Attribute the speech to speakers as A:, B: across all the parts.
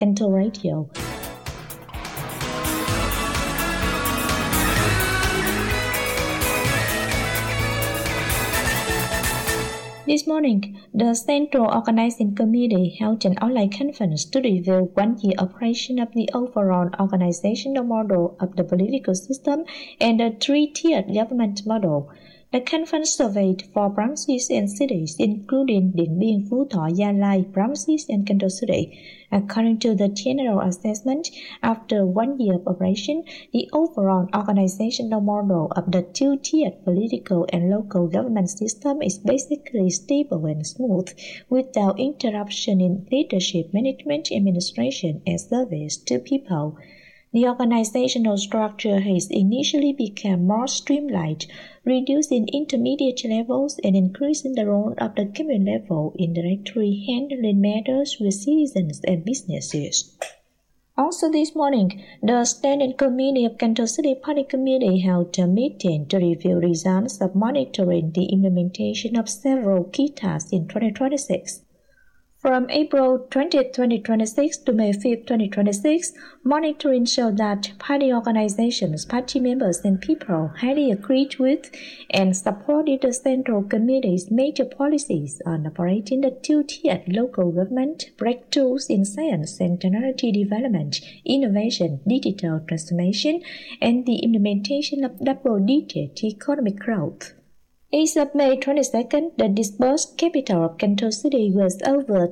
A: Canto Radio. This morning, the Central Organizing Committee held an online conference to review one-year operation of the overall organizational model of the political system and the three-tiered government model. The conference surveyed 4 branches and cities, including Điện Biên, Phú Thọ, Gia Lai, branches, and Canton City. According to the general assessment, after 1 year of operation, the overall organizational model of the two-tiered political and local government system is basically stable and smooth, without interruption in leadership, management, administration, and service to people. The organizational structure has initially become more streamlined, reducing intermediate levels and increasing the role of the commune level in directly handling matters with citizens and businesses. Also this morning, the Standing Committee of Canton City Party Committee held a meeting to review results of monitoring the implementation of several key tasks in 2026. From April 20, 2026 to May 5, 2026, monitoring showed that party organizations, party members, and people highly agreed with and supported the Central Committee's major policies on operating the two-tiered local government, breakthroughs in science and technology development, innovation, digital transformation, and the implementation of double-digit economic growth. As of May 22nd, the disbursed capital of Canton City was over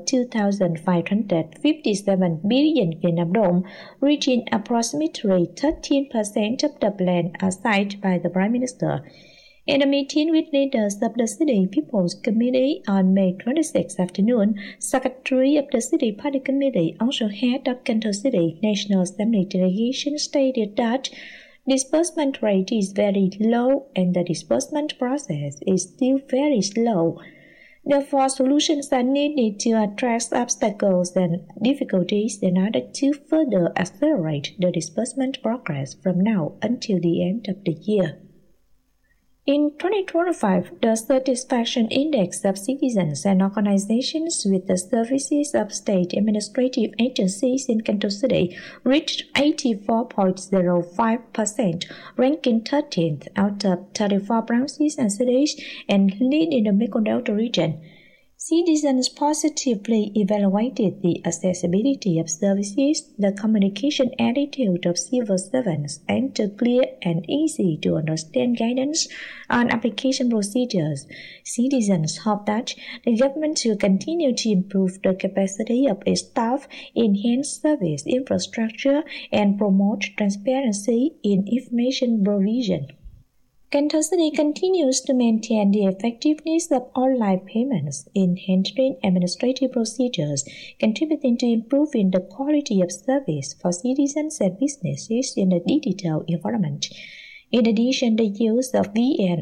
A: 2,557 billion Vietnam dong, reaching approximately 13% of the plan assigned by the Prime Minister. In a meeting with leaders of the City People's Committee on May 26 afternoon, Secretary of the City Party Committee, also head of Canton City National Assembly delegation, stated that disbursement rate is very low and the disbursement process is still very slow. Therefore, solutions are needed to address obstacles and difficulties in order to further accelerate the disbursement progress from now until the end of the year. In 2025, the Satisfaction Index of citizens and organizations with the services of state administrative agencies in Canton City reached 84.05%, ranking 13th out of 34 branches and cities and lead in the Mekong Delta region. Citizens positively evaluated the accessibility of services, the communication attitude of civil servants, and the clear and easy to understand guidance on application procedures. Citizens hope that the government will continue to improve the capacity of its staff, enhance service infrastructure, and promote transparency in information provision. Canton City continues to maintain the effectiveness of online payments in handling administrative procedures, contributing to improving the quality of service for citizens and businesses in the digital environment. In addition, the use of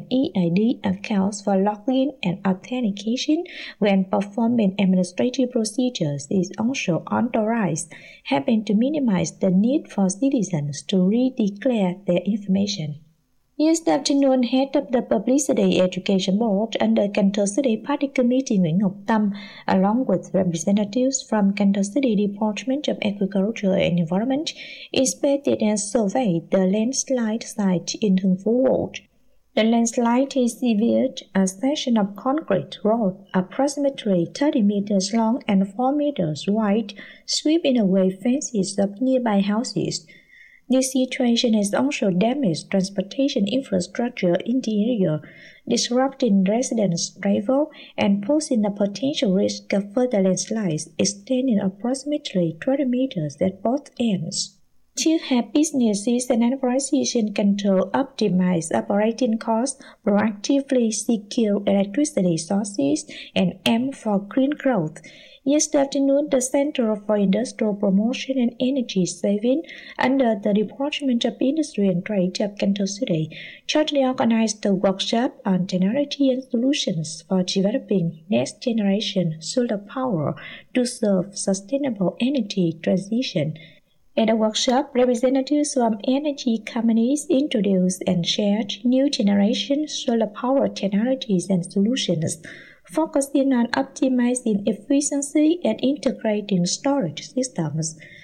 A: VNeID accounts for login and authentication when performing administrative procedures is also on the rise, helping to minimize the need for citizens to redeclare their information. Yesterday afternoon, head of the Publicity Education Board under Canton City Party Committee Nguyễn Ngọc Tâm, along with representatives from Canton City Department of Agriculture and Environment, inspected and surveyed the landslide site in Hưng Phú Ward. The landslide has severed a section of concrete road approximately 30 meters long and 4 meters wide, sweeping away fences of nearby houses. This situation has also damaged transportation infrastructure in the area, disrupting residents' travel and posing a potential risk of further landslides extending approximately 20 meters at both ends. To help businesses and enterprises in Canton optimize operating costs, proactively secure electricity sources, and aim for green growth, yesterday afternoon, the Center for Industrial Promotion and Energy Saving under the Department of Industry and Trade of Canton City jointly organized a workshop on technology and solutions for developing next-generation solar power to serve sustainable energy transition. At the workshop, representatives from energy companies introduced and shared new generation solar power technologies and solutions, focusing on optimizing efficiency and integrating storage systems.